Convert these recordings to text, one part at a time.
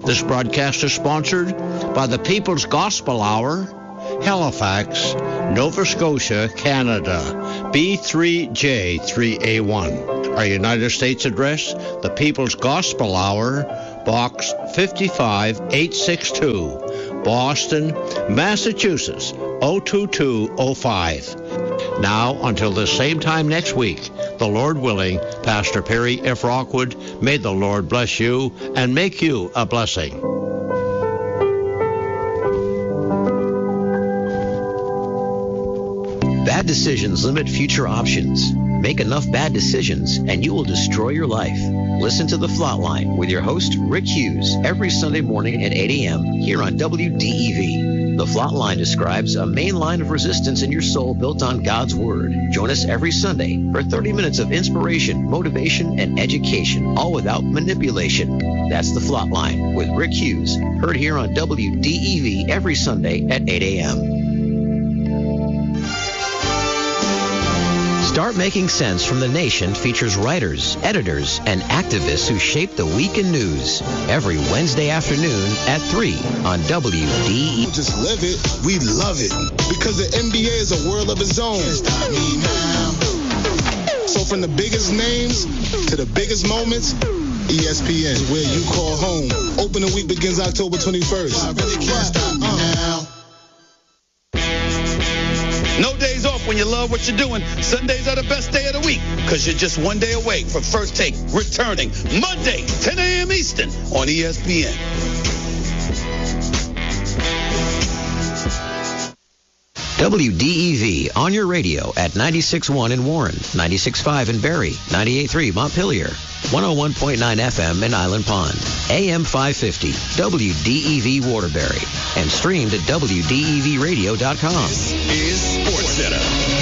This broadcast is sponsored by the People's Gospel Hour, Halifax, Nova Scotia, Canada, B3J3A1. Our United States address, the People's Gospel Hour, Box 55862, Boston, Massachusetts, 02205. Now, until the same time next week, the Lord willing, Pastor Perry F. Rockwood, may the Lord bless you and make you a blessing. Bad decisions limit future options. Make enough bad decisions and you will destroy your life. Listen to The Flatline with your host, Rick Hughes, every Sunday morning at 8 a.m. here on WDEV. The Flatline describes a main line of resistance in your soul built on God's Word. Join us every Sunday for 30 minutes of inspiration, motivation, and education, all without manipulation. That's The Flatline with Rick Hughes, heard here on WDEV every Sunday at 8 a.m. Start Making Sense from the Nation features writers, editors, and activists who shape the week in news every Wednesday afternoon at 3 on WDE. Just live it. We love it. Because the NBA is a world of its own. So from the biggest names to the biggest moments, ESPN is where you call home. Opening week begins October 21st. I really can't stop now. No days off when you love what you're doing. Sundays are the best day of the week because you're just one day away from First Take returning Monday, 10 a.m. Eastern on ESPN. WDEV on your radio at 96.1 in Warren, 96.5 in Barrie, 98.3 Montpelier, 101.9 FM in Island Pond, AM 550, WDEV Waterbury, and streamed at WDEVradio.com. This is SportsCenter.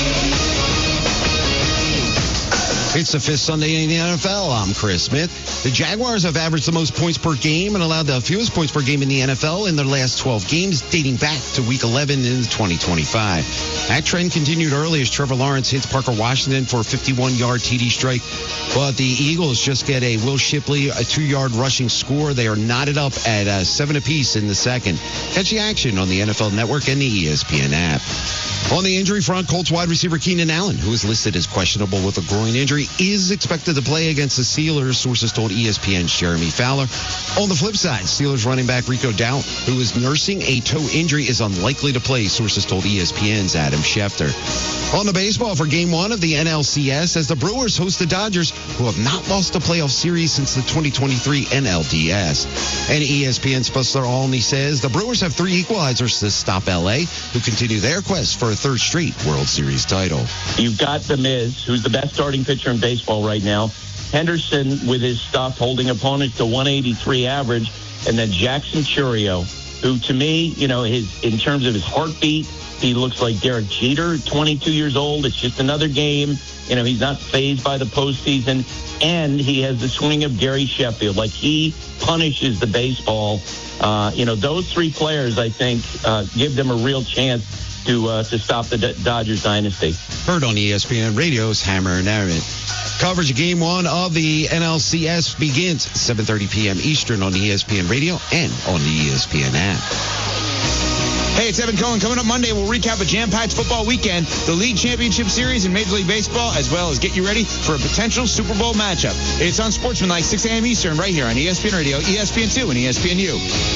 It's the fifth Sunday in the NFL. I'm Chris Smith. The Jaguars have averaged the most points per game and allowed the fewest points per game in the NFL in their last 12 games, dating back to Week 11 in 2025. That trend continued early as Trevor Lawrence hits Parker Washington for a 51-yard TD strike. But the Eagles just get a Will Shipley, a 2-yard rushing score. They are knotted up at 7 apiece in the second. Catch the action on the NFL Network and the ESPN app. On the injury front, Colts wide receiver Keenan Allen, who is listed as questionable with a groin injury, is expected to play against the Steelers, sources told ESPN's Jeremy Fowler. On the flip side, Steelers running back Rico Dowdle, who is nursing a toe injury, is unlikely to play, sources told ESPN's Adam Schefter. On the baseball for Game 1 of the NLCS, as the Brewers host the Dodgers, who have not lost a playoff series since the 2023 NLDS. And ESPN's Buster Olney says the Brewers have 3 equalizers to stop L.A., who continue their quest for a third straight World Series title. You've got The Miz, who's the best starting pitcher in baseball right now. Henderson with his stuff holding opponents to 183 average. And then Jackson Chourio, who to me, you know, in terms of his heartbeat, he looks like Derek Jeter, 22 years old. It's just another game. You know, he's not fazed by the postseason. And he has the swing of Gary Sheffield. Like, he punishes the baseball. Those 3 players, I think, give them a real chance to stop the Dodgers dynasty. Heard on ESPN Radio's Hammer and Aaron. Coverage of Game 1 of the NLCS begins 7:30 p.m. Eastern on ESPN Radio and on the ESPN app. Hey, it's Evan Cohen. Coming up Monday, we'll recap a jam-packed football weekend, the League Championship Series in Major League Baseball, as well as get you ready for a potential Super Bowl matchup. It's on Sportsmanlike, 6 a.m. Eastern, right here on ESPN Radio, ESPN2, and ESPNU.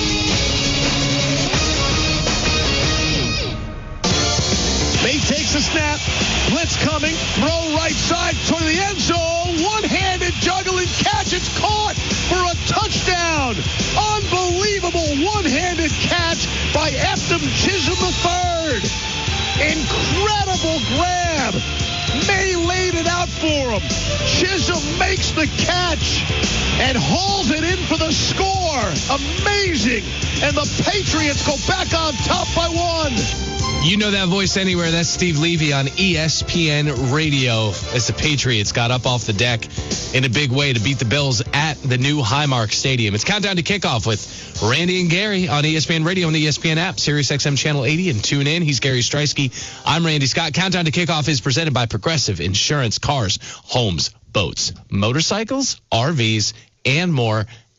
May takes a snap. Blitz coming. Throw right side toward the end zone. One-handed juggling catch. It's caught for a touchdown. Unbelievable one-handed catch by Eftim Chisholm III. Incredible grab. May laid it out for him. Chisholm makes the catch and hauls it in for the score. Amazing. And the Patriots go back on top by 1. You know that voice anywhere. That's Steve Levy on ESPN Radio as the Patriots got up off the deck in a big way to beat the Bills at the new Highmark Stadium. It's Countdown to Kickoff with Randy and Gary on ESPN Radio and the ESPN app, Sirius XM Channel 80, and tune in. He's Gary Streisky. I'm Randy Scott. Countdown to Kickoff is presented by Progressive Insurance, cars, homes, boats, motorcycles, RVs, and more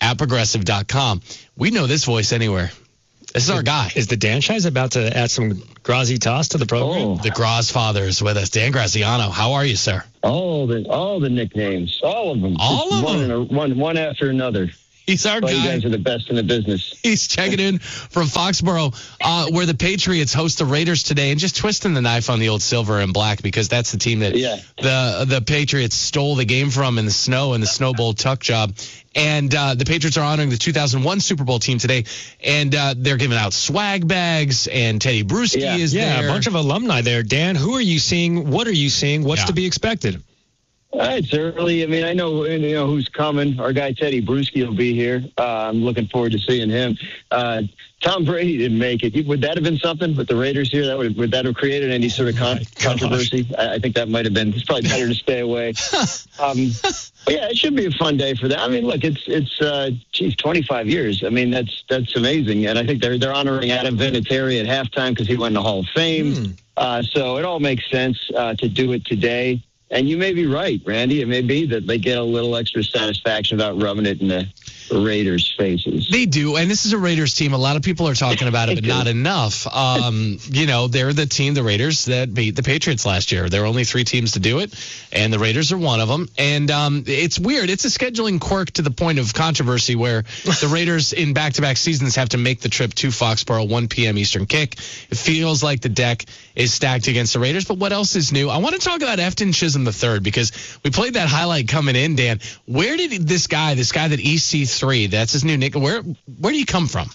at Progressive.com. We know this voice anywhere. This is our guy. Is the Danshires about to add some Grazitas to the program? The Graz father is with us. Dan Graziano, how are you, sir? All the nicknames, all of them. All of them? One after another. He's our guy. You guys are the best in the business. He's checking in from Foxborough, where the Patriots host the Raiders today, and just twisting the knife on the old silver and black because that's the team that the Patriots stole the game from in the snow in the Snow Bowl tuck job. And the Patriots are honoring the 2001 Super Bowl team today, and they're giving out swag bags, and Teddy Bruschi is there. Yeah, a bunch of alumni there. Dan, who are you seeing? What are you seeing? What's to be expected? It's early. I mean, I know who's coming. Our guy Teddy Bruschi will be here. I'm looking forward to seeing him. Tom Brady didn't make it. Would that have been something with the Raiders here? Would that have created any sort of controversy? I think that might have been. It's probably better to stay away. But yeah, it should be a fun day for that. I mean, look, it's 25 years. I mean, that's amazing, and I think they're honoring Adam Vinatieri at halftime because he went in the Hall of Fame. So it all makes sense to do it today. And you may be right, Randy. It may be that they get a little extra satisfaction about rubbing it in the Raiders' faces. They do, and this is a Raiders team. A lot of people are talking about it, but not enough. They're the team, the Raiders, that beat the Patriots last year. There are only 3 teams to do it, and the Raiders are one of them. And it's weird. It's a scheduling quirk to the point of controversy where the Raiders in back-to-back seasons have to make the trip to Foxborough, 1 p.m. Eastern kick. It feels like the deck is stacked against the Raiders, but what else is new? I want to talk about Efton Chisholm III because we played that highlight coming in, Dan. Where did this guy that EC3, that's his new nickname, where do you come from?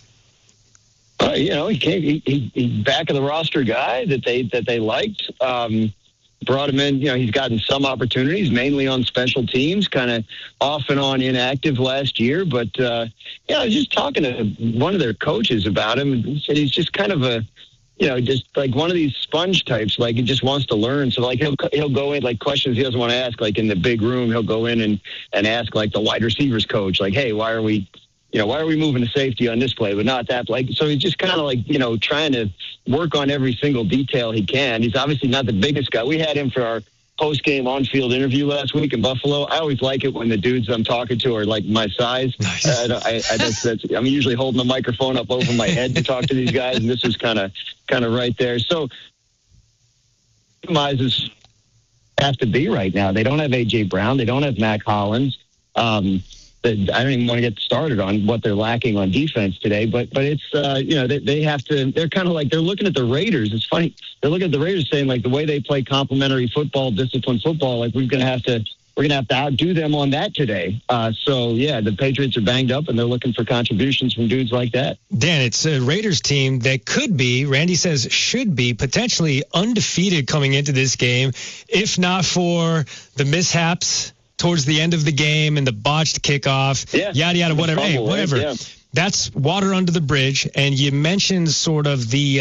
He back of the roster guy that they liked. Brought him in. He's gotten some opportunities, mainly on special teams, kind of off and on inactive last year. But I was just talking to one of their coaches about him, and he said he's just kind of a, just like one of these sponge types. Like he just wants to learn. So like he'll go in like questions he doesn't want to ask. Like in the big room, he'll go in and ask like the wide receivers coach, like, hey, why are we moving to safety on this play, but not that? Like, so he's just kind of like, trying to work on every single detail he can. He's obviously not the biggest guy. We had him for our post-game on-field interview last week in Buffalo. I always like it when the dudes I'm talking to are like my size. Nice. I'm usually holding the microphone up over my head to talk to these guys, and this was kind of right there. So, compromises have to be right now. They don't have A.J. Brown. They don't have Mac Hollins. I don't even want to get started on what they're lacking on defense today, but it's, they have to, they're kind of like, they're looking at the Raiders. It's funny. They're looking at the Raiders saying like the way they play complementary football, disciplined football, like we're going to have to outdo them on that today. The Patriots are banged up and they're looking for contributions from dudes like that. Dan, it's a Raiders team that could be, Randy says should be, potentially undefeated coming into this game, if not for the mishaps towards the end of the game and the botched kickoff, yada, yada, whatever. Hey, whatever. Right? Yeah. That's water under the bridge. And you mentioned sort of the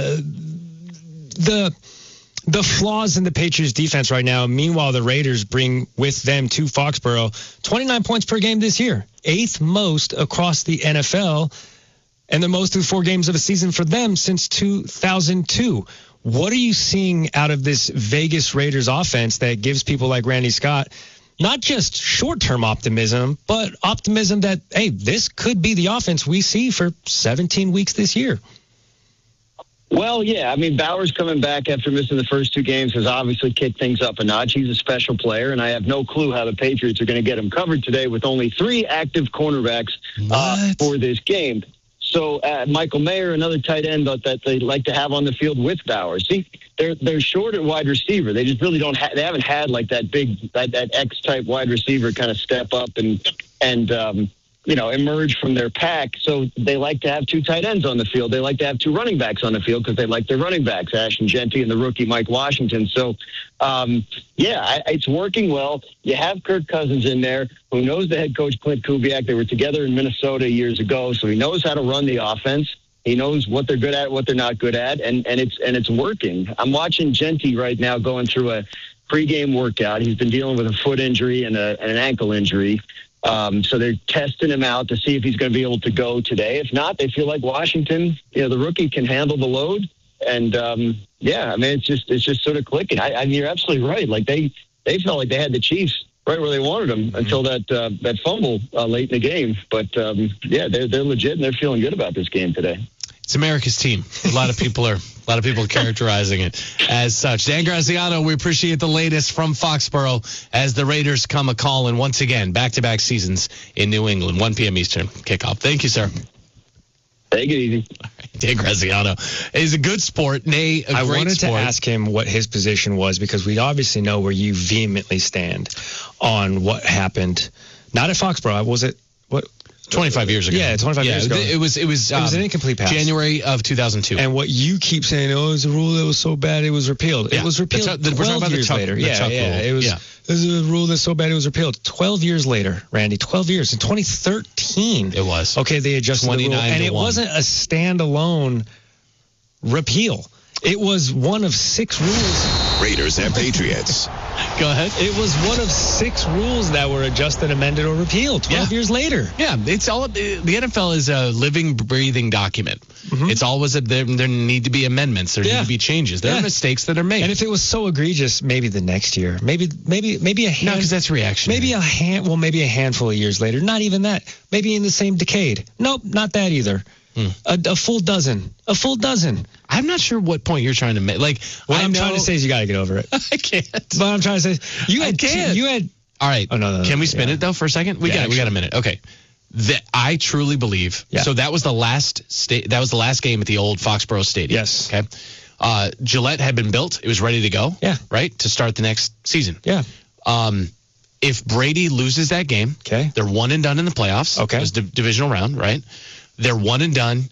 flaws in the Patriots defense right now. Meanwhile, the Raiders bring with them to Foxborough 29 points per game this year, 8th most across the NFL, and the most through 4 games of a season for them since 2002. What are you seeing out of this Vegas Raiders offense that gives people like Randy Scott not just short-term optimism, but optimism that, hey, this could be the offense we see for 17 weeks this year? Well, yeah. I mean, Bowers coming back after missing the first 2 games has obviously kicked things up a notch. He's a special player, and I have no clue how the Patriots are going to get him covered today with only 3 active cornerbacks for this game. So Michael Mayer, another tight end that they like to have on the field with Bowers. See, they're short at wide receiver. They just really don't. They haven't had like that big that X-type wide receiver kind of step up and emerge from their pack. So they like to have 2 tight ends on the field. They like to have 2 running backs on the field because they like their running backs, Ashton Genty and the rookie Mike Washington. So, it's working well. You have Kirk Cousins in there who knows the head coach, Clint Kubiak. They were together in Minnesota years ago, so he knows how to run the offense. He knows what they're good at, what they're not good at, and it's working. I'm watching Genty right now going through a pregame workout. He's been dealing with a foot injury and an ankle injury. So they're testing him out to see if he's going to be able to go today. If not, they feel like Washington, the rookie can handle the load. And it's just sort of clicking. I mean, you're absolutely right. Like they felt like they had the Chiefs right where they wanted them until that fumble late in the game. But they're legit and they're feeling good about this game today. It's America's team. A lot of people are characterizing it as such. Dan Graziano, we appreciate the latest from Foxborough as the Raiders come a call, and once again, back-to-back seasons in New England, 1 p.m. Eastern kickoff. Thank you, sir. Take it easy. Dan Graziano is a good sport, nay, a great sport. I wanted to ask him what his position was because we obviously know where you vehemently stand on what happened. Not at Foxborough. Was it what? 25 years ago. Yeah, 25 years ago. It was an incomplete pass. January of 2002. And what you keep saying, it was a rule that was so bad it was repealed. Yeah. It was repealed 12 years later. It was a rule that's so bad it was repealed. 12 years later, Randy, 12 years. In 2013. It was. Okay, they adjusted the rule. And it wasn't a standalone repeal. It was one of 6 rules. Raiders and Patriots. Go ahead. It was one of 6 rules that were adjusted, amended, or repealed 12 years later. Yeah, it's all. The NFL is a living, breathing document. Mm-hmm. It's always there need to be amendments. There need to be changes. There are mistakes that are made. And if it was so egregious, maybe the next year, maybe a hand. No, because that's reactionary. Maybe a handful of years later. Not even that. Maybe in the same decade. Nope, not that either. A full dozen. I'm not sure what point you're trying to make. Like, what I'm trying to say is you got to get over it. I can't. But I'm trying to say you had. All right. Oh no. Can we spin it though for a second? We got a minute. Okay. I truly believe. Yeah. So that was the last That was the last game at the old Foxborough Stadium. Yes. Okay. Gillette had been built. It was ready to go. Yeah. Right to start the next season. Yeah. If Brady loses that game, they're one and done in the playoffs. Okay. It was divisional round, right? They're one and done.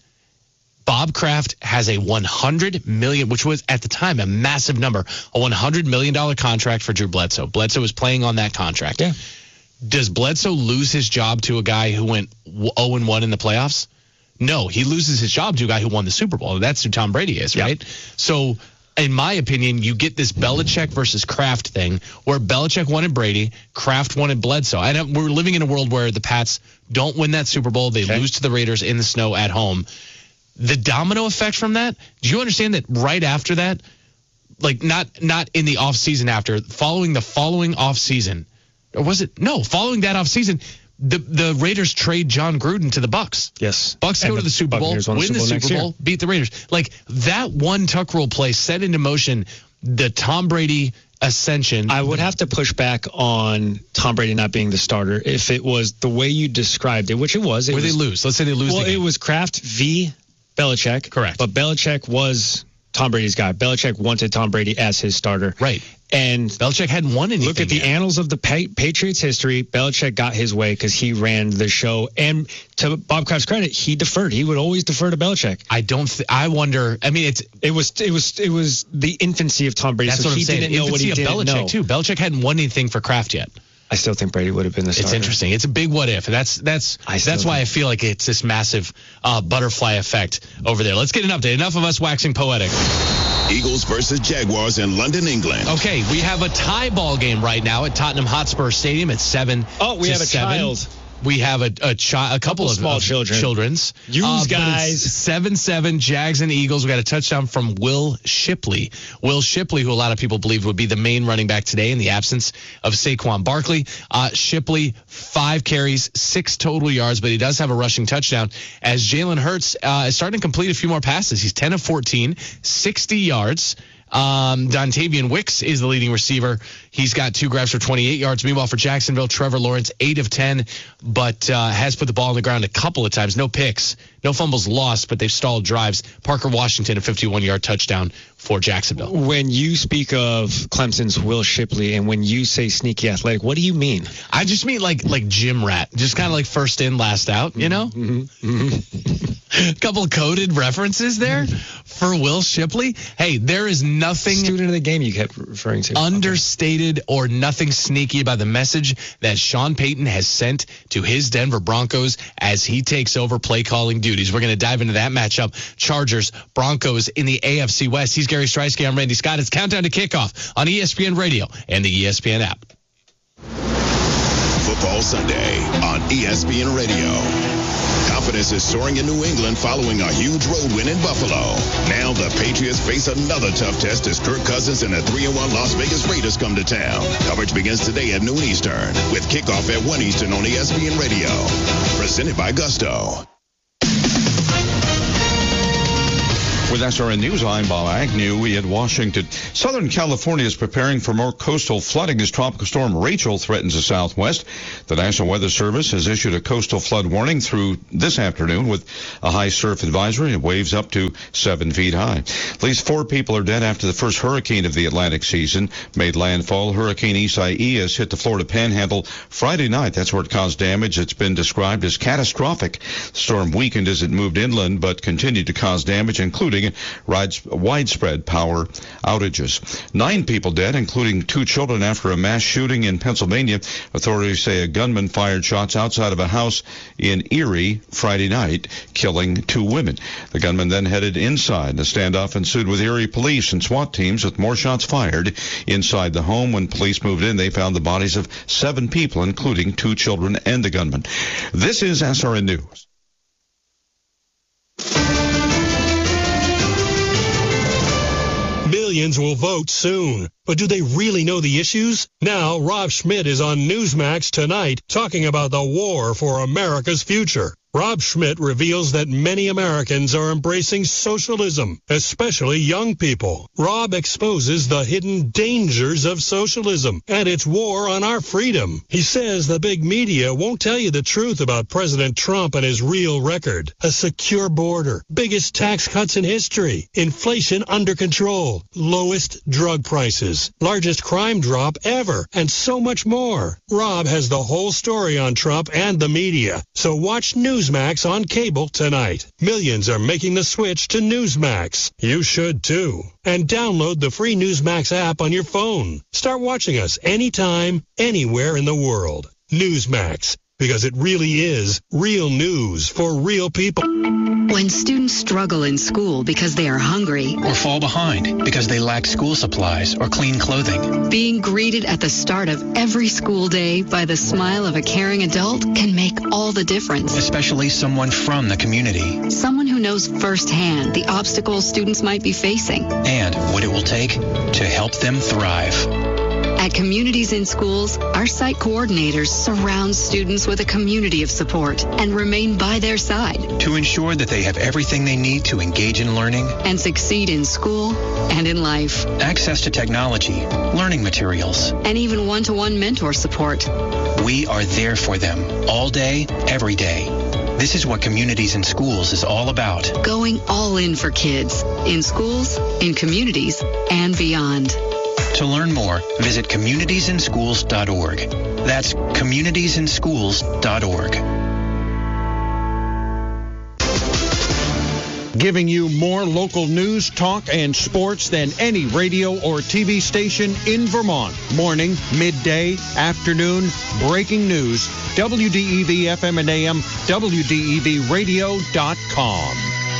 Bob Kraft has a $100 million, which was at the time a massive number, a $100 million contract for Drew Bledsoe. Bledsoe was playing on that contract. Yeah. Does Bledsoe lose his job to a guy who went 0-1 in the playoffs? No, he loses his job to a guy who won the Super Bowl. That's who Tom Brady is, right? So, in my opinion, you get this Belichick versus Kraft thing where Belichick wanted Brady, Kraft wanted Bledsoe. And we're living in a world where the Pats don't win that Super Bowl. They lose to the Raiders in the snow at home. The domino effect from that, do you understand that right after that, like not in the offseason after, following the following offseason, or was it? No, following that offseason, the Raiders trade John Gruden to the Bucs. Yes. Bucs go to the Super Bowl, win the Super Bowl, beat the Raiders. Like that one tuck rule play set into motion the Tom Brady ascension. I would have to push back on Tom Brady not being the starter if it was the way you described it, which it was. Where they lose. Let's say they lose. Well, it was Kraft v. Belichick. Correct. But Belichick was Tom Brady's guy. Belichick wanted Tom Brady as his starter. Right. And Belichick hadn't won anything. Look at the annals of the Patriots history. Belichick got his way because he ran the show. And to Bob Kraft's credit, he deferred. He would always defer to Belichick. I wonder. I mean, it was the infancy of Tom Brady. That's so what he I'm saying. didn't know what he didn't know. Too. Belichick hadn't won anything for Kraft yet. I still think Brady would have been the starter. It's interesting. It's a big what if. That's why I feel like it's this massive butterfly effect over there. Let's get an update. Enough of us waxing poetic. Eagles versus Jaguars in London, England. Okay, we have a tie ball game right now at Tottenham Hotspur Stadium at 7. Oh, we have a child. We have a couple of small children's. Use guys. 7-7 Jags and Eagles. We got a touchdown from Will Shipley. Will Shipley, who a lot of people believe would be the main running back today in the absence of Saquon Barkley. Shipley, 5 carries, 6 total yards, but he does have a rushing touchdown as Jalen Hurts is starting to complete a few more passes. He's 10 of 14, 60 yards. Dontavian Wicks is the leading receiver. He's got 2 grabs for 28 yards. Meanwhile, for Jacksonville, Trevor Lawrence, 8 of 10, but has put the ball on the ground a couple of times. No picks, no fumbles lost, but they've stalled drives. Parker Washington, a 51-yard touchdown for Jacksonville. When you speak of Clemson's Will Shipley and when you say sneaky athletic, what do you mean? I just mean like gym rat, just kind of like first in, last out, you know? A couple coded references there for Will Shipley. Hey, there is nothing student of the game you kept referring to. Understated or nothing sneaky about the message that Sean Payton has sent to his Denver Broncos as he takes over play calling duties. We're going to dive into that matchup. Chargers, Broncos in the AFC West. He's Gary Streisky. I'm Randy Scott. It's Countdown to Kickoff on ESPN Radio and the ESPN app. Football Sunday on ESPN Radio. confidence is soaring in New England following a huge road win in Buffalo. Now the Patriots face another tough test as Kirk Cousins and the 3-1 Las Vegas Raiders come to town. Coverage begins today at noon Eastern, with kickoff at 1 Eastern on ESPN Radio. Presented by Gusto. With SRN News, I'm Bob Agnew in Washington. Southern California is preparing for more coastal flooding as Tropical Storm Rachel threatens the southwest. The National Weather Service has issued a coastal flood warning through this afternoon with a high surf advisory and waves up to 7 feet high. At least 4 people are dead after the first hurricane of the Atlantic season made landfall. Hurricane Isaias hit the Florida Panhandle Friday night. That's where it caused damage. It's been described as catastrophic. The storm weakened as it moved inland, but continued to cause damage, including widespread power outages. 9 people dead, including 2 children, after a mass shooting in Pennsylvania. Authorities say a gunman fired shots outside of a house in Erie Friday night, killing 2 women. The gunman then headed inside. The standoff ensued with Erie police and SWAT teams, with more shots fired inside the home. When police moved in, they found the bodies of 7 people, including 2 children and the gunman. This is SRN News. Millions will vote soon. But do they really know the issues? Now, Rob Schmidt is on Newsmax tonight talking about the war for America's future. Rob Schmidt reveals that many Americans are embracing socialism, especially young people. Rob exposes the hidden dangers of socialism and its war on our freedom. He says the big media won't tell you the truth about President Trump and his real record. A secure border, biggest tax cuts in history, inflation under control, lowest drug prices, largest crime drop ever, and so much more. Rob has the whole story on Trump and the media. So watch Newsmax on cable tonight. Millions are making the switch to Newsmax. You should too. And download the free Newsmax app on your phone. Start watching us anytime, anywhere in the world. Newsmax, because it really is real news for real people. When students struggle in school because they are hungry or fall behind because they lack school supplies or clean clothing, being greeted at the start of every school day by the smile of a caring adult can make all the difference. Especially someone from the community. Someone who knows firsthand the obstacles students might be facing and what it will take to help them thrive. At Communities in Schools, our site coordinators surround students with a community of support and remain by their side to ensure that they have everything they need to engage in learning and succeed in school and in life. Access to technology, learning materials, and even one-to-one mentor support. We are there for them all day, every day. This is what Communities in Schools is all about. Going all in for kids, in schools, in communities, and beyond. To learn more, visit communitiesinschools.org. That's communitiesinschools.org. Giving you more local news, talk, and sports than any radio or TV station in Vermont. Morning, midday, afternoon, breaking news. WDEV FM and AM, WDEVradio.com.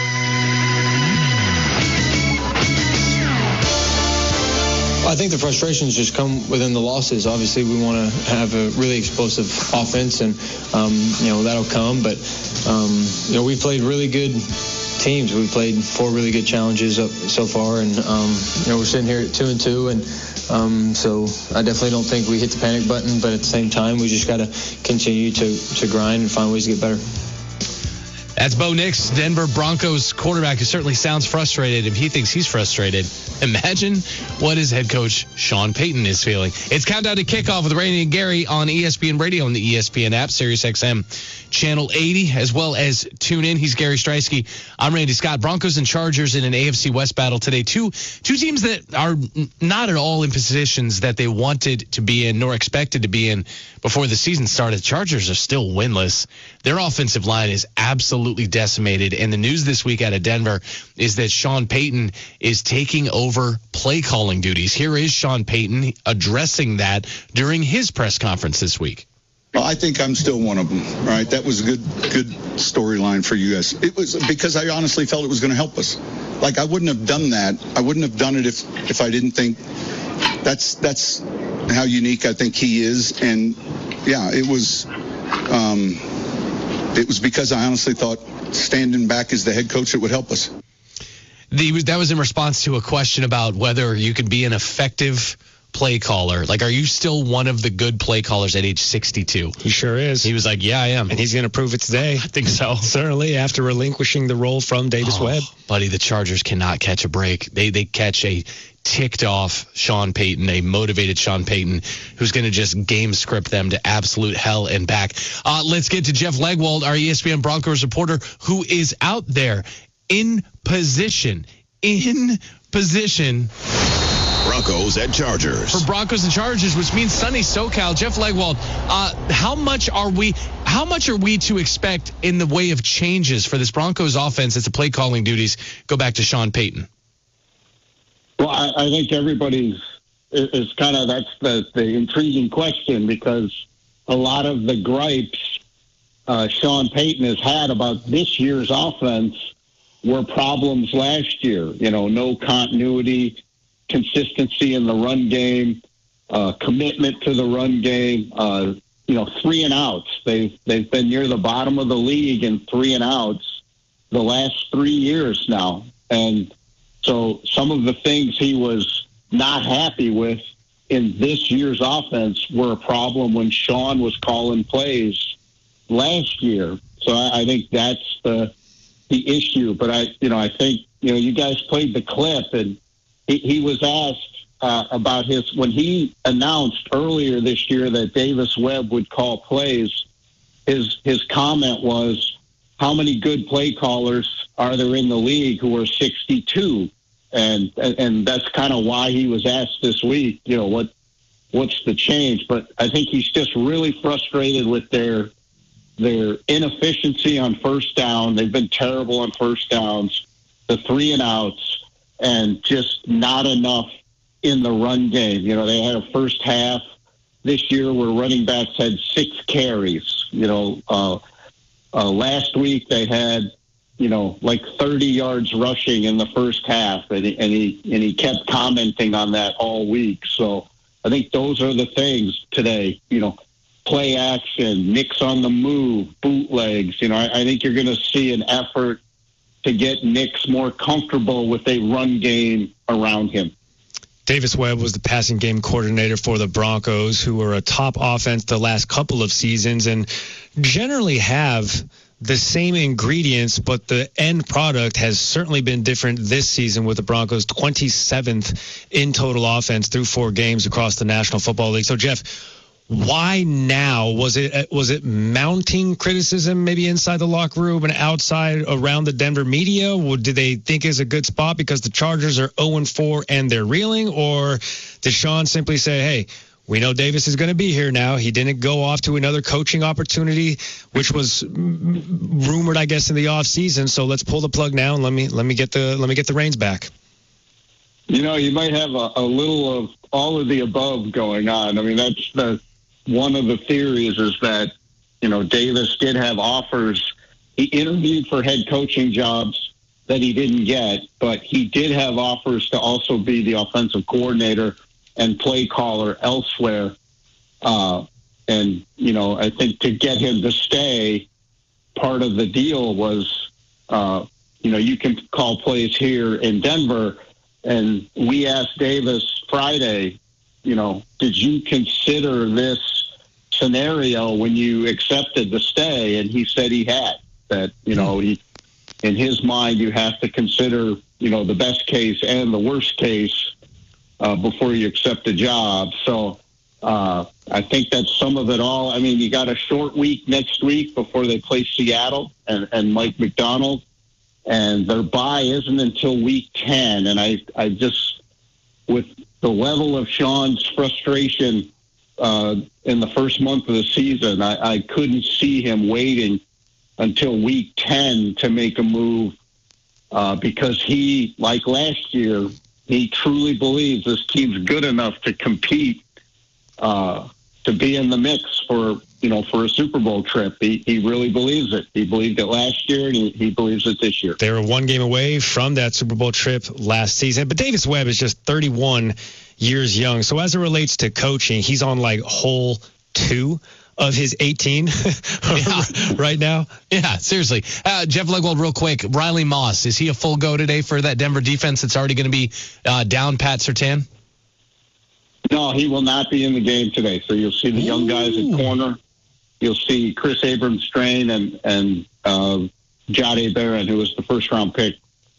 I think the frustrations just come within the losses. Obviously, we want to have a really explosive offense, and that'll come. But we've played really good teams. We've played 4 really good challenges so far, and we're sitting here at 2-2, and so I definitely don't think we hit the panic button. But at the same time, we just got to continue to grind and find ways to get better. That's Bo Nix, Denver Broncos quarterback, who certainly sounds frustrated. If he thinks he's frustrated, imagine what his head coach, Sean Payton, is feeling. It's Countdown to Kickoff with Randy and Gary on ESPN Radio and the ESPN app, SiriusXM Channel 80, as well as tune in. He's Gary Streisky. I'm Randy Scott. Broncos and Chargers in an AFC West battle today. Two teams that are not at all in positions that they wanted to be in nor expected to be in before the season started. The Chargers are still winless. Their offensive line is absolutely decimated. And the news this week out of Denver is that Sean Payton is taking over play calling duties. Here is Sean Payton addressing that during his press conference this week. Well, I think I'm still one of them, right? That was a good storyline for us. It was because I honestly felt it was going to help us. Like, I wouldn't have done that. I wouldn't have done it if I didn't think that's how unique I think he is. And yeah, it was it was because I honestly thought standing back as the head coach, it would help us. That was in response to a question about whether you could be an effective play caller. Like, are you still one of the good play callers at age 62? He sure is. He was like, yeah, I am. And he's going to prove it today. I think so. Certainly, after relinquishing the role from Davis Webb. Buddy, the Chargers cannot catch a break. They catch a ticked off Sean Payton, a motivated Sean Payton, who's going to just game script them to absolute hell and back. Let's get to Jeff Legwold, our ESPN Broncos reporter, who is out there in position. Broncos at Chargers. For Broncos and Chargers, which means sunny SoCal. Jeff Legwold, how much are we to expect in the way of changes for this Broncos offense as the play calling duties go back to Sean Payton? Well, I think everybody is kind of, that's the intriguing question, because a lot of the gripes Sean Payton has had about this year's offense were problems last year. No continuity, consistency in the run game, commitment to the run game, 3 and outs. They've been near the bottom of the league in 3 and outs the last 3 years now. And so some of the things he was not happy with in this year's offense were a problem when Sean was calling plays last year. So I think that's the issue. But I think, you guys played the clip, and he was asked about when he announced earlier this year that Davis Webb would call plays, his comment was, how many good play callers are there in the league who are 62? And that's kind of why he was asked this week, what's the change? But I think he's just really frustrated with their inefficiency on first down. They've been terrible on first downs, the 3 and outs, and just not enough in the run game. They had a first half this year where running backs had 6 carries. Last week they had, like 30 yards rushing in the first half, and he kept commenting on that all week. So I think those are the things today. Play action, Nick's on the move, bootlegs. I think you're going to see an effort to get Nick's more comfortable with a run game around him. Davis Webb was the passing game coordinator for the Broncos, who were a top offense the last couple of seasons and generally have the same ingredients, but the end product has certainly been different this season, with the Broncos 27th in total offense through 4 games across the National Football League. So, Jeff, why now? Was it mounting criticism maybe inside the locker room and outside around the Denver media? Did they think it's a good spot because the Chargers are 0-4 and they're reeling? Or did Sean simply say, hey, we know Davis is going to be here now. He didn't go off to another coaching opportunity, which was rumored, I guess, in the off season. So let's pull the plug now and let me get the reins back. You might have a little of all of the above going on. I mean, that's one of the theories is that, Davis did have offers. He interviewed for head coaching jobs that he didn't get, but he did have offers to also be the offensive coordinator and play caller elsewhere. I think to get him to stay, part of the deal was, you can call plays here in Denver. And we asked Davis Friday, did you consider this scenario when you accepted the stay? And he said he had. That, in his mind, you have to consider, the best case and the worst case before you accept a job. So I think that's some of it all. I mean, you got a short week next week before they play Seattle and Mike McDonald. And their bye isn't until week 10. And I just, with the level of Sean's frustration in the first month of the season, I couldn't see him waiting until week 10 to make a move because he, like last year, he truly believes this team's good enough to compete, to be in the mix for a Super Bowl trip. He really believes it. He believed it last year, and he believes it this year. They were 1 game away from that Super Bowl trip last season. But Davis Webb is just 31 years young. So as it relates to coaching, he's on like hole 2 of his 18 right now. Yeah, seriously. Jeff Legwold, real quick. Riley Moss, is he a full go today for that Denver defense that's already going to be down Pat Surtain? No, he will not be in the game today. So you'll see the young guys at corner. You'll see Chris Abrams-Strain and Jahdae Barron, who was the first-round pick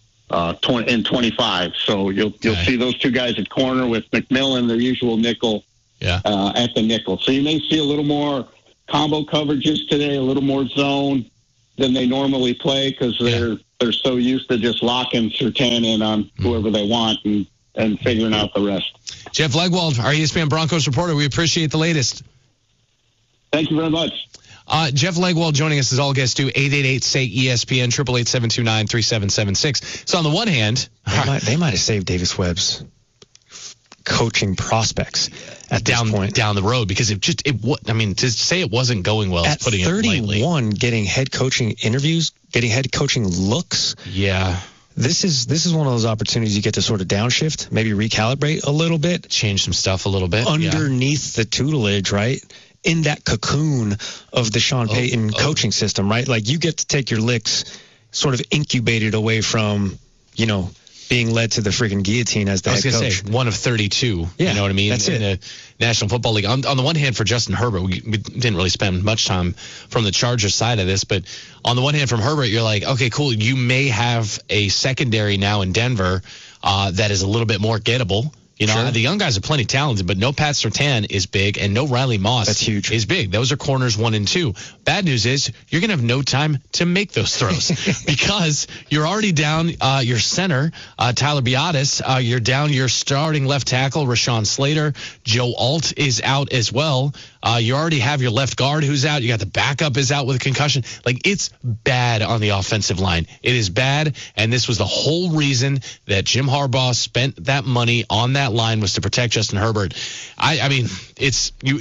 in 25. So you'll see those two guys at corner with McMillan, their usual nickel, at the nickel. So you may see a little more combo coverages today, a little more zone than they normally play because they're so used to just locking Surtain in on whoever they want and figuring out the rest. Jeff Legwold, our ESPN Broncos reporter, we appreciate the latest. Thank you very much. Jeff Legwold joining us as all guests do. 888-SAY-ESPN, 888-729-3776. So on the one hand, they might have saved Davis Webb's coaching prospects at this point down the road, because to say it wasn't going well is putting it lightly. At 31, getting head coaching interviews, getting head coaching looks. Yeah. This is one of those opportunities you get to sort of downshift, maybe recalibrate a little bit, change some stuff a little bit underneath the tutelage, right? In that cocoon of the Sean Payton coaching system, right? Like, you get to take your licks sort of incubated away from, being led to the freaking guillotine as the head coach. I was going to say, one of 32, you know what I mean? That's in the National Football League. On the one hand, for Justin Herbert, we didn't really spend much time from the Chargers side of this, but on the one hand, from Herbert, you're like, okay, cool, you may have a secondary now in Denver that is a little bit more gettable. The young guys are plenty talented, but no Pat Surtain is big, and no Riley Moss is big. Those are corners 1 and 2. Bad news is you're going to have no time to make those throws because you're already down your center, Tyler Biadasz. You're down your starting left tackle, Rashawn Slater. Joe Alt is out as well. You already have your left guard who's out. You got the backup is out with a concussion. Like, it's bad on the offensive line. It is bad, and this was the whole reason that Jim Harbaugh spent that money on that line, was to protect Justin Herbert. I mean, it's you.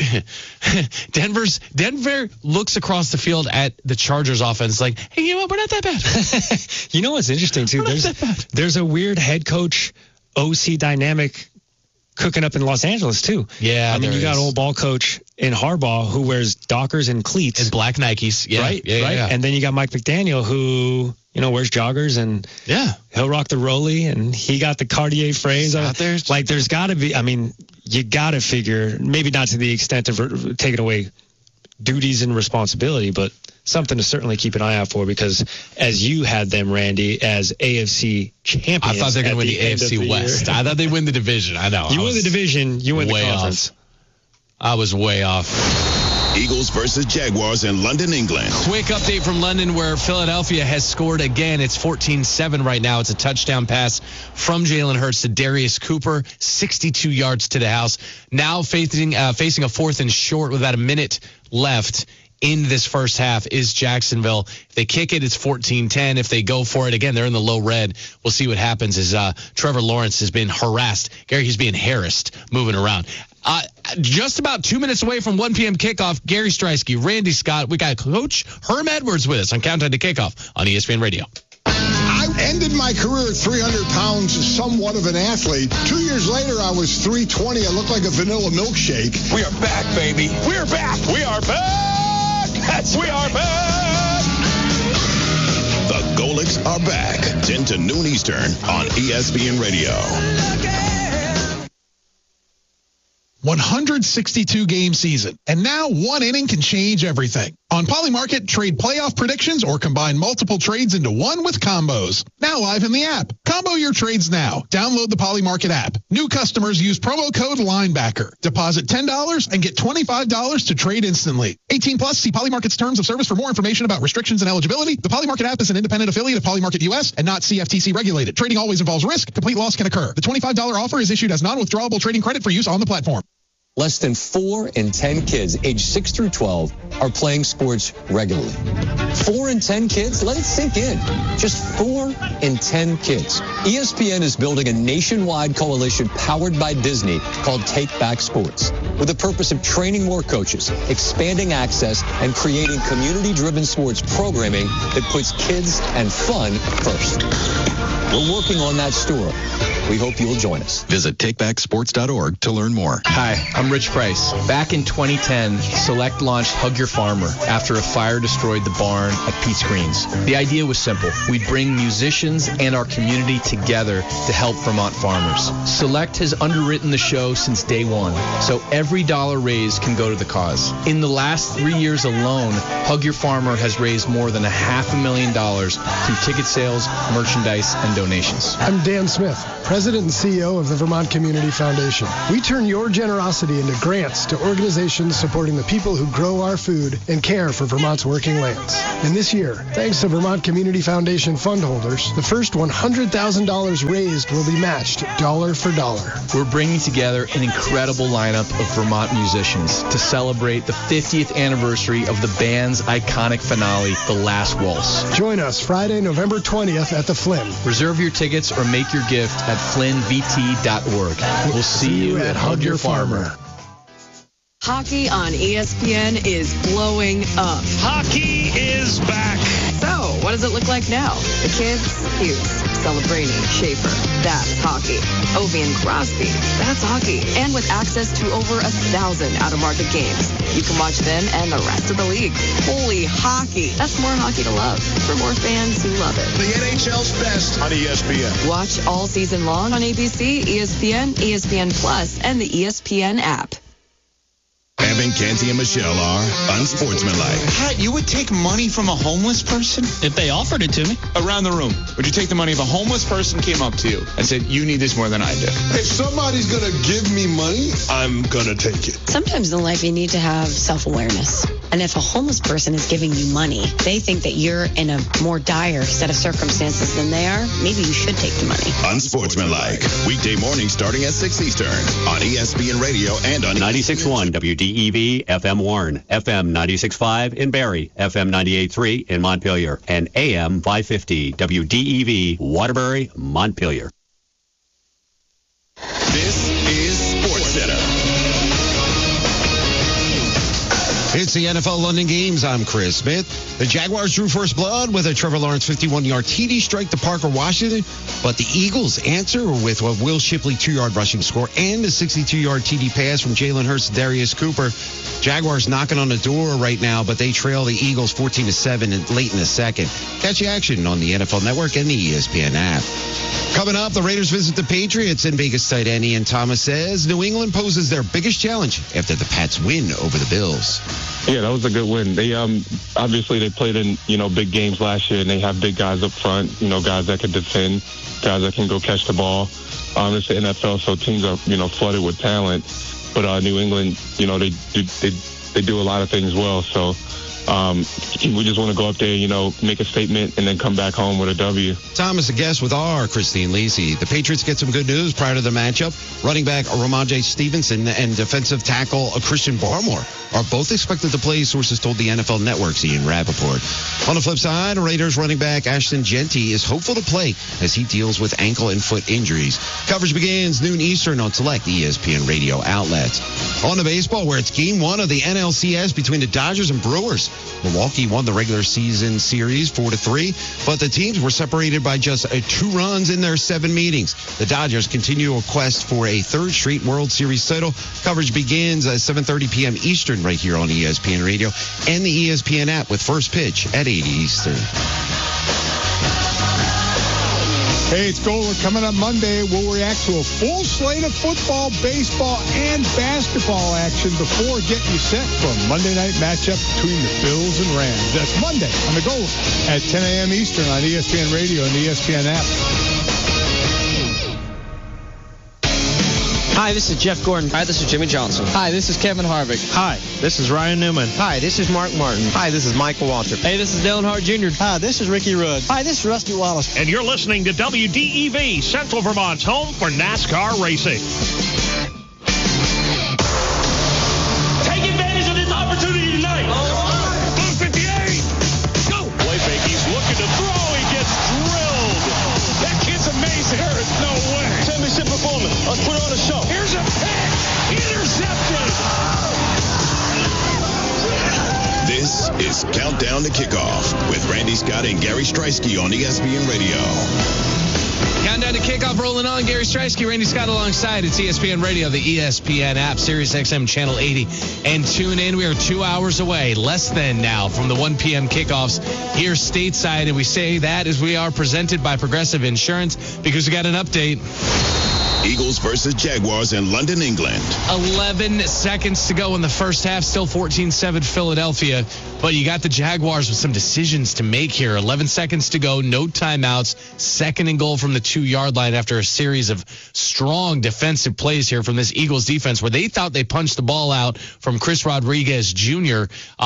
Denver looks across the field at the Chargers offense like, hey, you know what? We're not that bad. You know what's interesting too? There's a weird head coach OC dynamic cooking up in Los Angeles too. Yeah, I mean, you got old ball coach in Harbaugh who wears Dockers and cleats and black Nikes. Yeah, right. Yeah. And then you got Mike McDaniel who wears joggers and he'll rock the Rolly, and he got the Cartier phrase out there. Like, there's got to be. I mean, you got to figure, maybe not to the extent of taking away duties and responsibility, but something to certainly keep an eye out for, because as you had them, Randy, as AFC champions. I thought they were going to win the AFC West. I thought they'd win the division. I know. You win the division, you win the conference. I was way off. Eagles versus Jaguars in London, England. Quick update from London, where Philadelphia has scored again. It's 14-7 right now. It's a touchdown pass from Jalen Hurts to Darius Cooper, 62 yards to the house. Now facing a 4th and short with about a minute left in this first half is Jacksonville. If they kick it, it's 14-10. If they go for it, again, they're in the low red. We'll see what happens as Trevor Lawrence has been harassed. Gary, he's being harassed moving around. Just about 2 minutes away from 1 p.m. kickoff, Gary Streisky, Randy Scott. We got Coach Herm Edwards with us on Countdown to Kickoff on ESPN Radio. I ended my career at 300 pounds, somewhat of an athlete. 2 years later, I was 320. I looked like a vanilla milkshake. We are back, baby. We're back. We are back. We are back. The Golics are back. 10 to noon Eastern on ESPN Radio. 162 game season, and now one inning can change everything. On Polymarket, trade playoff predictions or combine multiple trades into one with combos. Now live in the app. Combo your trades now. Download the Polymarket app. New customers use promo code LINEBACKER. Deposit $10 and get $25 to trade instantly. 18 plus, see Polymarket's terms of service for more information about restrictions and eligibility. The Polymarket app is an independent affiliate of Polymarket US and not CFTC regulated. Trading always involves risk. Complete loss can occur. The $25 offer is issued as non-withdrawable trading credit for use on the platform. Less than 4 in 10 kids aged 6 through 12 are playing sports regularly. 4 in 10 kids? Let it sink in. Just 4 in 10 kids. ESPN is building a nationwide coalition powered by Disney called Take Back Sports, with the purpose of training more coaches, expanding access, and creating community-driven sports programming that puts kids and fun first. We're working on that story. We hope you'll join us. Visit takebacksports.org to learn more. Hi, I'm Rich Price. Back in 2010, Select launched Hug Your Farmer after a fire destroyed the barn at Pete's Greens. The idea was simple. We'd bring musicians and our community together to help Vermont farmers. Select has underwritten the show since day one, so every dollar raised can go to the cause. In the last 3 years alone, Hug Your Farmer has raised more than $500,000 through ticket sales, merchandise, and donations. I'm Dan Smith, President and CEO of the Vermont Community Foundation. We turn your generosity into grants to organizations supporting the people who grow our food and care for Vermont's working lands. And this year, thanks to Vermont Community Foundation fund holders, the first $100,000 raised will be matched dollar for dollar. We're bringing together an incredible lineup of Vermont musicians to celebrate the 50th anniversary of the band's iconic finale, The Last Waltz. Join us Friday, November 20th at the Flynn. Reserve your tickets or make your gift at flynnvt.org. We'll see you at Hug Your Farmer. Hockey on ESPN is blowing up. Hockey is back. So, what does it look like now? The kids, Hughes, Celebrini, Schaefer, that's hockey. Ovi and Crosby, that's hockey. And with access to over 1,000 out-of-market games, you can watch them and the rest of the league. Holy hockey. That's more hockey to love for more fans who love it. The NHL's best on ESPN. Watch all season long on ABC, ESPN, ESPN Plus, and the ESPN app. Evan, Canty, and Michelle are unsportsmanlike. Pat, you would take money from a homeless person? If they offered it to me. Around the room, would you take the money if a homeless person came up to you and said, you need this more than I do? If somebody's going to give me money, I'm going to take it. Sometimes in life you need to have self-awareness. And if a homeless person is giving you money, they think that you're in a more dire set of circumstances than they are, maybe you should take the money. Unsportsmanlike. Weekday mornings starting at 6 Eastern on ESPN Radio and on 96.1 WDEV FM Warren, FM 96.5 in Barrie, FM 98.3 in Montpelier, and AM 550 WDEV Waterbury, Montpelier. This is SportsCenter. It's the NFL London Games. I'm Chris Smith. The Jaguars drew first blood with a Trevor Lawrence 51-yard TD strike to Parker Washington, but the Eagles answer with a Will Shipley 2-yard rushing score and a 62-yard TD pass from Jalen Hurts to Darius Cooper. Jaguars knocking on the door right now, but they trail the Eagles 14-7 late in the second. Catch the action on the NFL Network and the ESPN app. Coming up, the Raiders visit the Patriots, and Vegas tight end Ian Thomas says New England poses their biggest challenge after the Pats win over the Bills. Yeah, that was a good win. They obviously they played in big games last year, and they have big guys up front. Guys that can defend, guys that can go catch the ball. It's the NFL, so teams are flooded with talent. But New England, they do a lot of things well. So we just want to go up there, make a statement, and then come back home with a W. Thomas, a guest with our Christine Lisi. The Patriots get some good news prior to the matchup. Running back Ramondre Stevenson and defensive tackle Christian Barmore are both expected to play, sources told the NFL Network's Ian Rappaport. On the flip side, Raiders running back Ashton Jeanty is hopeful to play as he deals with ankle and foot injuries. Coverage begins noon Eastern on select ESPN radio outlets. On to baseball, where it's game one of the NLCS between the Dodgers and Brewers. Milwaukee won the regular season series 4-3, but the teams were separated by just 2 runs in their 7 meetings. The Dodgers continue a quest for a 3rd straight World Series title. Coverage begins at 7:30 p.m. Eastern right here on ESPN Radio and the ESPN app with first pitch at 8 Eastern. Hey, it's Goler. Coming up Monday, we'll react to a full slate of football, baseball, and basketball action before getting you set for a Monday night matchup between the Bills and Rams. That's Monday on the Goler at 10 a.m. Eastern on ESPN Radio and the ESPN app. Hi, this is Jeff Gordon. Hi, this is Jimmy Johnson. Hi, this is Kevin Harvick. Hi, this is Ryan Newman. Hi, this is Mark Martin. Hi, this is Michael Waltrip. Hey, this is Dale Hart Jr. Hi, this is Ricky Rudd. Hi, this is Rusty Wallace. And you're listening to WDEV, Central Vermont's home for NASCAR racing. Take advantage of this opportunity tonight. Blue 58. Go. Play fake. He's looking to throw. He gets drilled. That kid's amazing. There is no way. Championship performance. Let's put on a show. Here's a pick. Intercepted. This is Countdown to Kickoff with Randy Scott and Gary Streisky on ESPN Radio. Countdown to kickoff rolling on. Gary Streisky, Randy Scott alongside. It's ESPN Radio, the ESPN app, Sirius XM Channel 80. And tune in. We are 2 hours away, less than now, from the 1 p.m. kickoffs here stateside. And we say that as we are presented by Progressive Insurance because we got an update. Eagles versus Jaguars in London, England. 11 seconds to go in the first half. Still 14-7 Philadelphia. But you got the Jaguars with some decisions to make here. 11 seconds to go. No timeouts. Second and goal from the 2-yard line after a series of strong defensive plays here from this Eagles defense where they thought they punched the ball out from Chris Rodriguez Jr.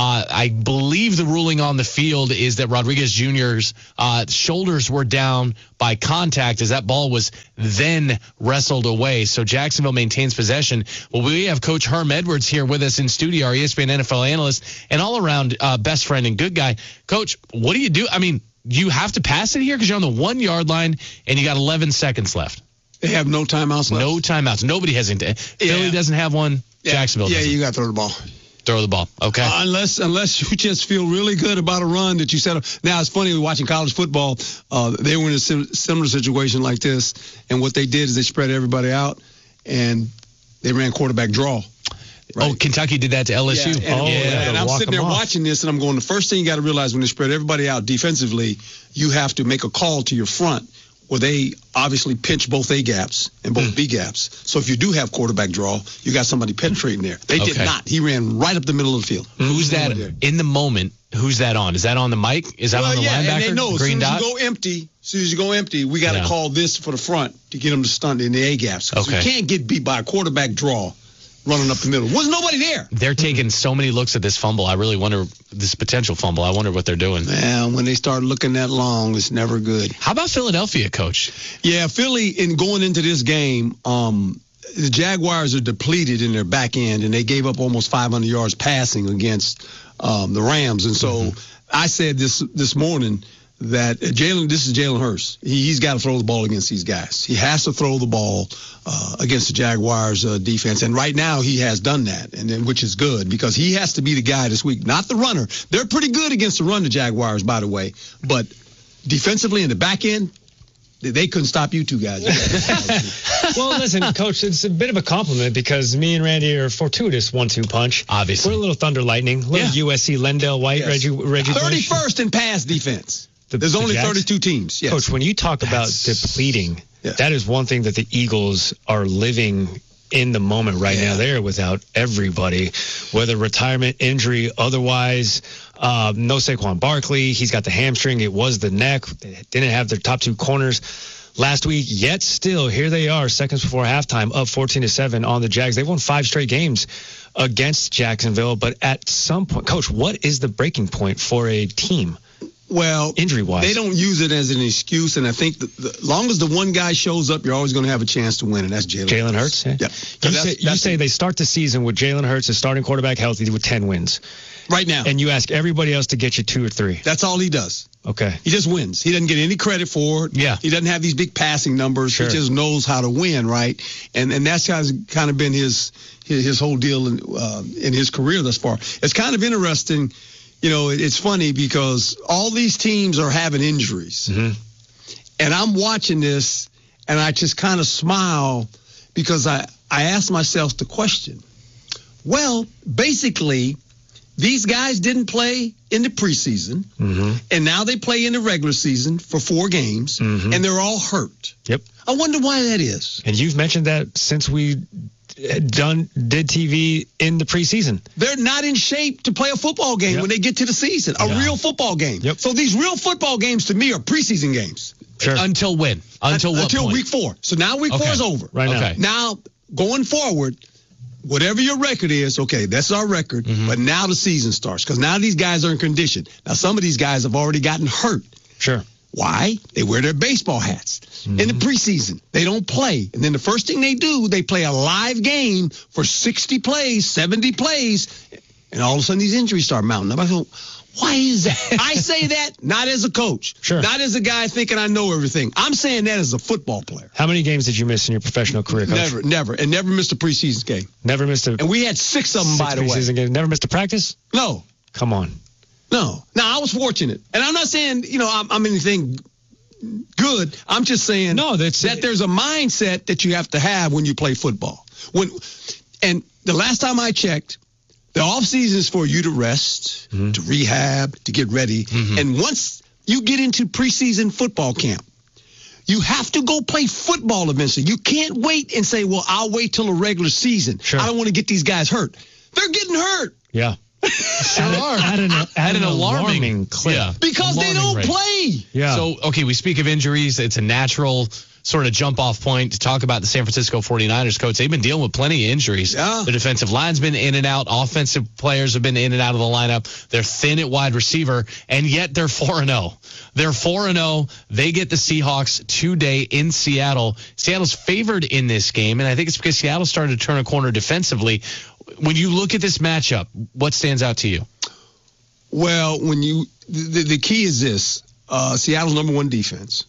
I believe the ruling on the field is that Rodriguez Jr.'s shoulders were down by contact as that ball was then wrestled away. So Jacksonville maintains possession. Well, we have Coach Herm Edwards here with us in studio, our ESPN NFL analyst and all-around best friend and good guy. Coach, what do you do? I mean, you have to pass it here because you're on the 1-yard line and you got 11 seconds left. They have no timeouts left. No timeouts. Nobody has anything. Philly doesn't have one. Jacksonville doesn't. You got to throw the ball. Throw the ball. Okay. Unless you just feel really good about a run that you set up. Now, it's funny, watching college football, they were in a similar situation like this, and what they did is they spread everybody out, and they ran quarterback draw. Right? Oh, Kentucky did that to LSU. Yeah, and I'm sitting there watching this, and I'm going, the first thing you got to realize when they spread everybody out defensively, you have to make a call to your front where they obviously pinch both A gaps and both B gaps. So if you do have quarterback draw, you got somebody penetrating there. They did not. He ran right up the middle of the field. Who's that in the moment? Who's that on? Is that on the mic? Is that on the linebacker? And they know Green as soon as you go empty, we got to call this for the front to get them to stunt in the A gaps. Because you can't get beat by a quarterback draw running up the middle. Wasn't nobody there. They're taking so many looks at this fumble. I really wonder, this potential fumble, I wonder what they're doing. Man, when they start looking that long, it's never good. How about Philadelphia, Coach? Yeah, Philly, in going into this game, the Jaguars are depleted in their back end, and they gave up almost 500 yards passing against the Rams. And so I said this morning that this is Jalen Hurts. He's got to throw the ball against these guys. He has to throw the ball against the Jaguars defense. And right now he has done that, and which is good because he has to be the guy this week, not the runner. They're pretty good against the run, the Jaguars, by the way. But defensively in the back end, they couldn't stop you two guys. Well, listen, Coach, it's a bit of a compliment because me and Randy are a fortuitous 1-2 punch. Obviously. We're a little Thunder Lightning, a little USC, Lendell White, Reggie 31st in pass defense. There's only 32 teams. Yes. Coach, when you talk about depleting, that is one thing that the Eagles are living in the moment right now. They're without everybody, whether retirement, injury, otherwise. No Saquon Barkley. He's got the hamstring. It was the neck. They didn't have their top 2 corners last week, yet still here they are seconds before halftime up 14-7 on the Jags. They've won 5 straight games against Jacksonville, but at some point, Coach, what is the breaking point for a team? Well, injury-wise, they don't use it as an excuse, and I think the long as the one guy shows up, you're always going to have a chance to win, and that's Jalen Hurts. Yeah. You say they start the season with Jalen Hurts as starting quarterback healthy with 10 wins. Right now. And you ask everybody else to get you 2 or 3. That's all he does. Okay. He just wins. He doesn't get any credit for it. Yeah. He doesn't have these big passing numbers. Sure. He just knows how to win, right? And that's kind of been his whole deal in his career thus far. It's kind of interesting. You know, it's funny because all these teams are having injuries. Mm-hmm. And I'm watching this, and I just kind of smile because I ask myself the question. Well, basically, these guys didn't play in the preseason, and now they play in the regular season for 4 games, and they're all hurt. Yep. I wonder why that is. And you've mentioned that since we did TV in the preseason. They're not in shape to play a football game when they get to the season, a real football game. Yep. So these real football games to me are preseason games. Sure. Until when? Until point? Week 4. So now week 4 is over. Right now. Okay. Now, going forward, whatever your record is, okay, that's our record. But now the season starts because now these guys are in condition. Now, some of these guys have already gotten hurt. Sure. Why? They wear their baseball hats in the preseason. They don't play. And then the first thing they do, they play a live game for 60 plays, 70 plays, and all of a sudden these injuries start mounting up. I go, why is that? I say that not as a coach. Sure. Not as a guy thinking I know everything. I'm saying that as a football player. How many games did you miss in your professional career, Coach? Never. And never missed a preseason game. Never missed a... And we had 6 of them, by the way. Preseason games. Never missed a practice? No. Come on. No. Now, I was fortunate. And I'm not saying, I'm anything good. I'm just saying that there's a mindset that you have to have when you play football. And the last time I checked, the off season is for you to rest, to rehab, to get ready. And once you get into preseason football camp, you have to go play football eventually. You can't wait and say, well, I'll wait till a regular season. Sure. I don't want to get these guys hurt. They're getting hurt. Yeah. At an alarming clip. Yeah. Because they don't rate. play. Yeah. So, okay, we speak of injuries. It's a natural sort of jump-off point to talk about the San Francisco 49ers, coach. They've been dealing with plenty of injuries. Yeah. The defensive line's been in and out. Offensive players have been in and out of the lineup. They're thin at wide receiver, and yet they're 4-0. They're 4-0. They get the Seahawks today in Seattle. Seattle's favored in this game, and I think it's because Seattle started to turn a corner defensively. When you look at this matchup, what stands out to you? Well, the key is this. Seattle's number one defense.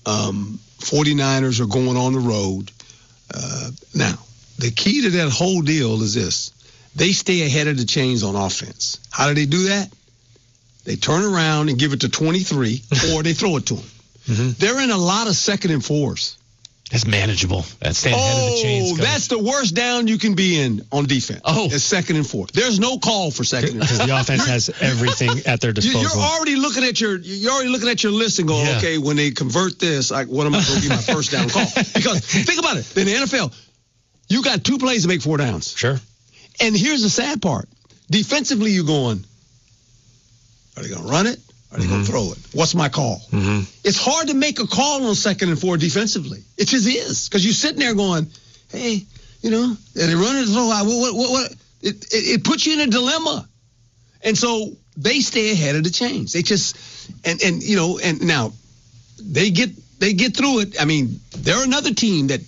49ers are going on the road. Now, the key to that whole deal is this. They stay ahead of the chains on offense. How do they do that? They turn around and give it to 23, or they throw it to them. They're in a lot of 2nd and 4s. That's manageable. That's staying ahead of the chains. That's the worst down you can be in on defense. It's 2nd and 4. There's no call for 2nd and 4. Because the offense has everything at their disposal. You're already looking at your list and going, okay, when they convert this, what am I going to be my first down call? Because think about it. In the NFL, you got 2 plays to make 4 downs. Sure. And here's the sad part. Defensively, you're going, are they going to run it? Are they going to throw it? What's my call? It's hard to make a call on 2nd and 4 defensively. It just is. Because you're sitting there going, hey, are they running the throw? What? It puts you in a dilemma. And so they stay ahead of the chains. They just, and now they get through it. I mean, they're another team that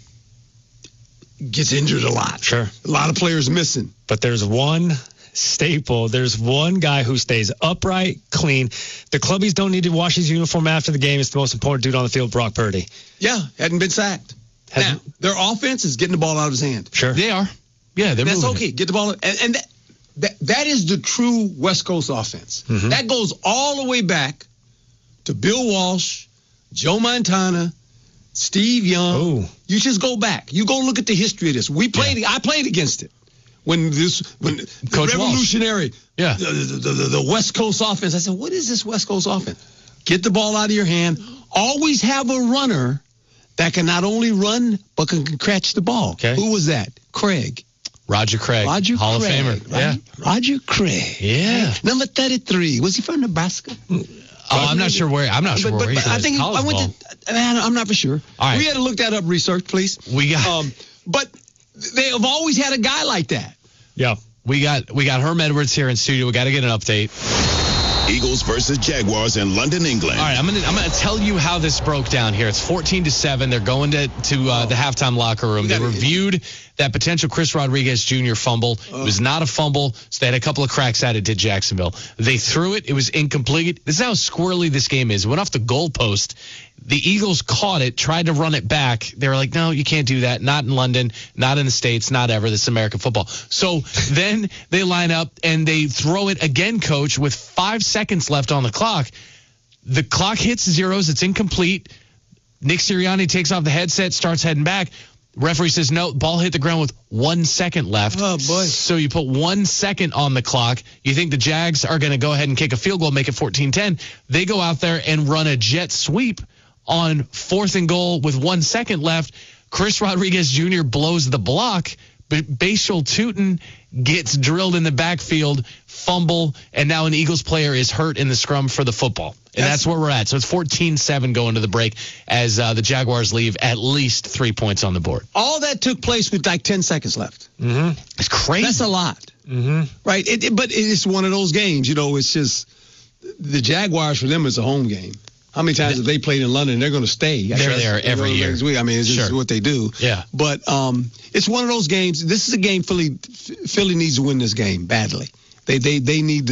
gets injured a lot. Sure. A lot of players missing. But there's one staple. There's one guy who stays upright, clean. The clubbies don't need to wash his uniform after the game. It's the most important dude on the field, Brock Purdy. Yeah, hadn't been sacked. Now, their offense is getting the ball out of his hand. Sure. They are. Yeah, they're That's moving okay. Get the ball. And that is the true West Coast offense. That goes all the way back to Bill Walsh, Joe Montana, Steve Young. Ooh. You just go back. You go look at the history of this. I played against it. When Coach revolutionary, Walsh. the West Coast offense. I said, what is this West Coast offense? Get the ball out of your hand. Always have a runner that can not only run, but can catch the ball. Okay. Who was that? Craig. Roger Craig. Hall of Famer. Right? Yeah. Roger Craig. Yeah. Right? Number 33. Was he from Nebraska? I'm not sure where. I'm not sure where he's. I think I went to. Man, I'm not for sure. All right. We had to look that up. Research, please. We got. But they have always had a guy like that. Yeah. We got Herm Edwards here in studio. We got to get an update. Eagles versus Jaguars in London, England. All right, I'm gonna tell you how this broke down here. It's 14-7. They're going to the halftime locker room. They reviewed that potential Chris Rodriguez Jr. fumble. It was not a fumble, so they had a couple of cracks at it. Did Jacksonville? They threw it. It was incomplete. This is how squirrely this game is. It went off the goalpost. The Eagles caught it, tried to run it back. They were like, no, you can't do that. Not in London, not in the States, not ever. This is American football. So then they line up and they throw it again, coach, with 5 seconds left on the clock. The clock hits zeros. It's incomplete. Nick Sirianni takes off the headset, starts heading back. Referee says, no, ball hit the ground with 1 second left. Oh, boy. So you put 1 second on the clock. You think the Jags are going to go ahead and kick a field goal, make it 14-10. They go out there and run a jet sweep on 4th and goal with 1 second left. Chris Rodriguez Jr. blows the block, but Bashal Tutin gets drilled in the backfield, fumble, and now an Eagles player is hurt in the scrum for the football. And that's where we're at. So it's 14-7 going to the break as the Jaguars leave at least 3 points on the board. All that took place with like 10 seconds left. It's crazy. That's a lot. Right? But it's one of those games, it's just the Jaguars for them is a home game. How many times have they played in London? They're going to stay. They're there every year. I mean, it's just what they do. Yeah. But it's one of those games. This is a game Philly needs to win this game badly. They need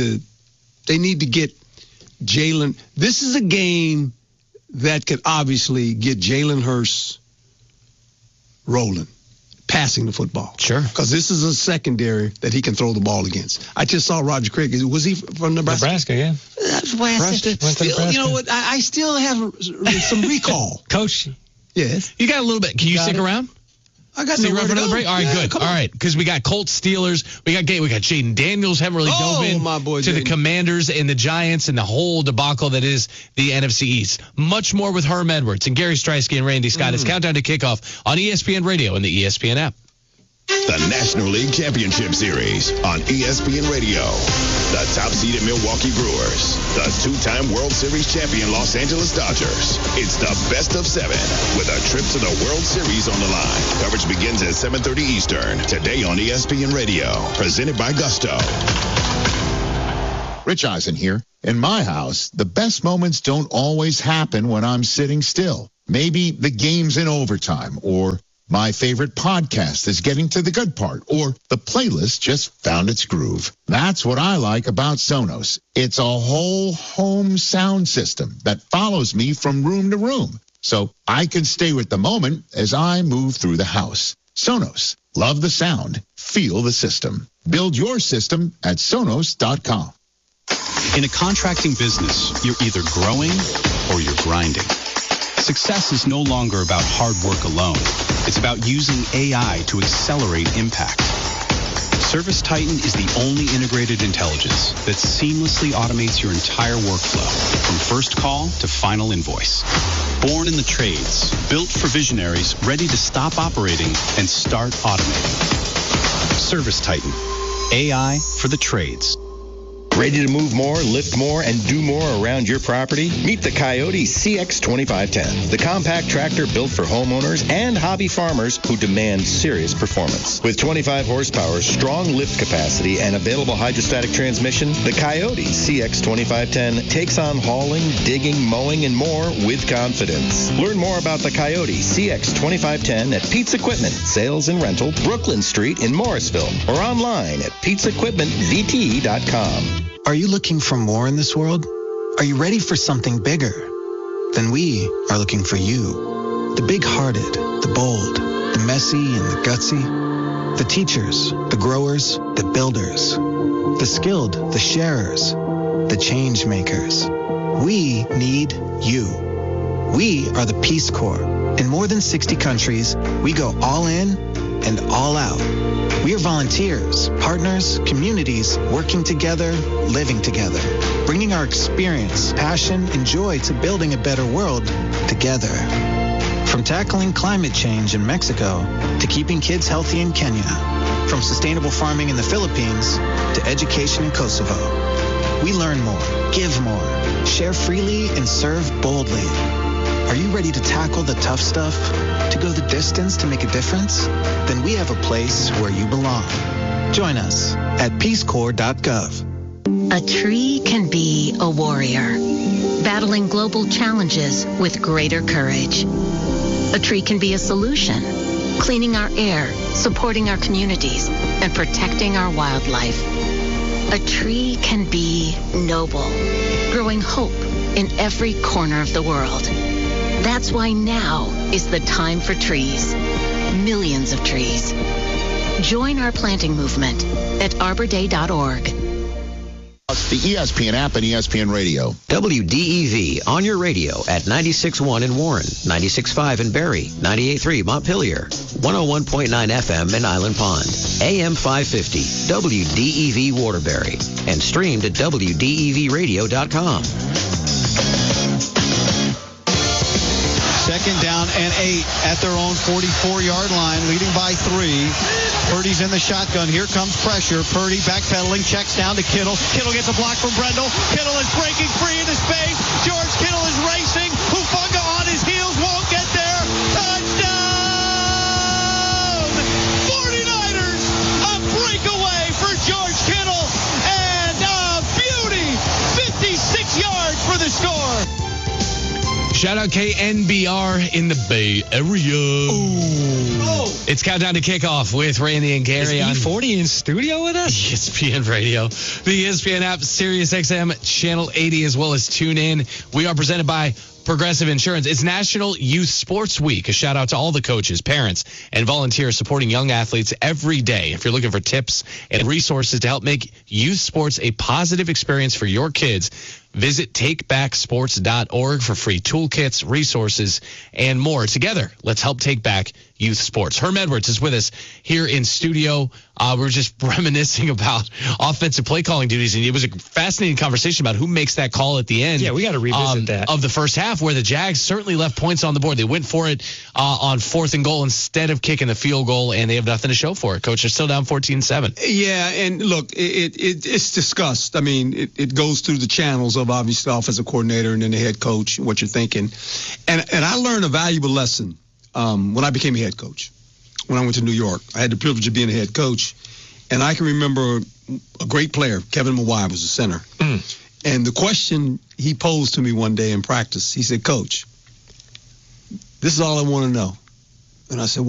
to get Jalen. This is a game that could obviously get Jalen Hurts rolling. passing the football. Sure. Because this is a secondary that he can throw the ball against. I just saw Roger Craig. Was he from Nebraska? Nebraska, yeah. That's why I said, still, you know what? I still have some recall. Coach. Yes. You got a little bit. Can you stick around? I got Stick nowhere around for to another go. break? All right, Yeah, good. All right, because we got Colts, Steelers. We got Jaden Daniels. Haven't really dove in my boy to the Jaden. Commanders and the Giants and the whole debacle that is the NFC East. Much more with Herm Edwards and Gary Streisky and Randy Scott. It's Countdown to Kickoff on ESPN Radio and the ESPN app. The National League Championship Series on ESPN Radio. The top seeded Milwaukee Brewers. The two-time World Series champion Los Angeles Dodgers. It's the best of 7 with a trip to the World Series on the line. Coverage begins at 7:30 Eastern. Today on ESPN Radio. Presented by Gusto. Rich Eisen here. In my house, the best moments don't always happen when I'm sitting still. Maybe the game's in overtime, or my favorite podcast is getting to the good part, or the playlist just found its groove. That's what I like about Sonos. It's a whole home sound system that follows me from room to room, so I can stay with the moment as I move through the house. Sonos. Love the sound. Feel the system. Build your system at Sonos.com. In a contracting business, you're either growing or you're grinding. Success is no longer about hard work alone. It's about using AI to accelerate impact. ServiceTitan is the only integrated intelligence that seamlessly automates your entire workflow, from first call to final invoice. Born in the trades, built for visionaries ready to stop operating and start automating. ServiceTitan, AI for the trades. Ready to move more, lift more, and do more around your property? Meet the Coyote CX2510, the compact tractor built for homeowners and hobby farmers who demand serious performance. With 25 horsepower, strong lift capacity, and available hydrostatic transmission, the Coyote CX2510 takes on hauling, digging, mowing, and more with confidence. Learn more about the Coyote CX2510 at Pete's Equipment, Sales and Rental, Brooklyn Street in Morrisville, or online at Pete'sEquipmentVT.com. Are you looking for more in this world? Are you ready for something bigger? Then we are looking for you. The big-hearted, the bold, the messy and the gutsy, the teachers, the growers, the builders, the skilled, the sharers, the change makers. We need you. We are the Peace Corps. In more than 60 countries, we go all in and all out. We are volunteers, partners, communities, working together, living together, bringing our experience, passion, and joy to building a better world together. From tackling climate change in Mexico to keeping kids healthy in Kenya, from sustainable farming in the Philippines to education in Kosovo. We learn more, give more, share freely, and serve boldly. Are you ready to tackle the tough stuff? To go the distance to make a difference? Then we have a place where you belong. Join us at peacecorps.gov. A tree can be a warrior, battling global challenges with greater courage. A tree can be a solution, cleaning our air, supporting our communities, and protecting our wildlife. A tree can be noble, growing hope in every corner of the world. That's why now is the time for trees. Millions of trees. Join our planting movement at arborday.org. The ESPN app and ESPN Radio. WDEV on your radio at 96.1 in Warren, 96.5 in Barrie, 98.3 Montpelier, 101.9 FM in Island Pond, AM 550, WDEV Waterbury, and streamed at WDEVradio.com. Second down and 8 at their own 44-yard line, leading by 3. Purdy's in the shotgun. Here comes pressure. Purdy backpedaling, checks down to Kittle. Kittle gets a block from Brendel. Kittle is breaking free into space. George Kittle is racing. Hufanga on his heels, won't get there. Touchdown! 49ers, a breakaway for George Kittle. And a beauty, 56 yards for the score. Shout out KNBR in the Bay Area. Oh. It's Countdown to Kickoff with Randy and Gary. Is E40 in studio with us? ESPN Radio, the ESPN app, Sirius XM, Channel 80, as well as TuneIn. We are presented by Progressive Insurance. It's National Youth Sports Week. A shout out to all the coaches, parents, and volunteers supporting young athletes every day. If you're looking for tips and resources to help make youth sports a positive experience for your kids, visit takebacksports.org for free toolkits, resources, and more. Together, let's help take back youth sports. Herm Edwards is with us here in studio. We're just reminiscing about offensive play calling duties, and it was a fascinating conversation about who makes that call at the end. Yeah, we got to revisit that. Of the first half, where the Jags certainly left points on the board. They went for it on 4th and goal instead of kicking the field goal, and they have nothing to show for it. Coach, they're still down 14-7. Yeah, and look, it's discussed. I mean, it goes through the channels of obviously the offensive coordinator and then the head coach, what you're thinking. And I learned a valuable lesson when I became a head coach. When I went to New York, I had the privilege of being a head coach. And I can remember a great player, Kevin Mawae, was the center. And the question he posed to me one day in practice, he said, Coach, this is all I want to know. And I said,